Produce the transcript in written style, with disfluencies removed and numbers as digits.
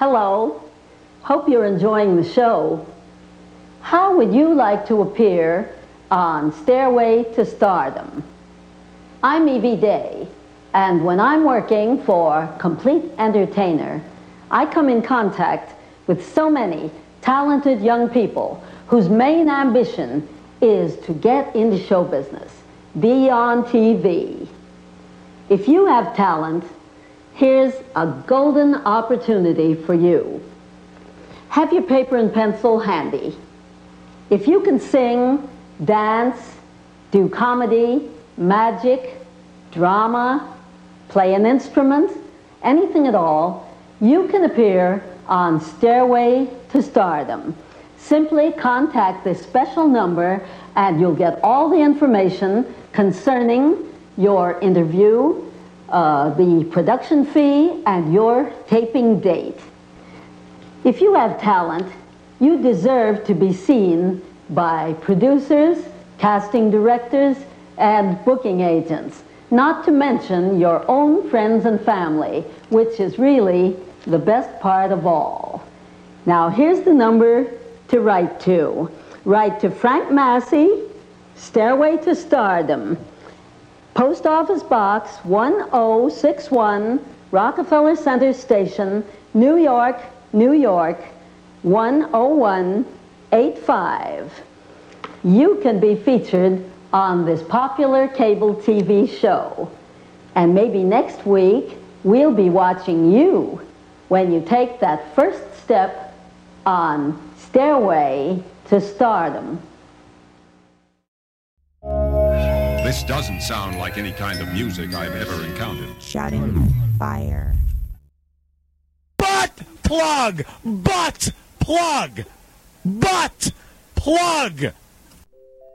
Hello. Hope you're enjoying the show. How would you like to appear on Stairway to Stardom? I'm Evie Day, and when I'm working for Complete Entertainer, I come in contact with so many talented young people whose main ambition is to get into show business, be on TV. If you have talent, here's a golden opportunity for you. Have your paper and pencil handy. If you can sing, dance, do comedy, magic, drama, play an instrument, anything at all, you can appear on Stairway to Stardom. Simply contact this special number and you'll get all the information concerning your interview, the production fee, and your taping date. If you have talent, you deserve to be seen by producers, casting directors, and booking agents, not to mention your own friends and family, which is really the best part of all. Now, here's the number to write to. Write to Frank Massey, Stairway to Stardom, Post Office Box 1061, Rockefeller Center Station, New York, New York, 10185. You can be featured on this popular cable TV show. And maybe next week, we'll be watching you when you take that first step on Stairway to Stardom. This doesn't sound like any kind of music I've ever encountered. Shouting fire. Butt plug! Butt plug! Butt plug!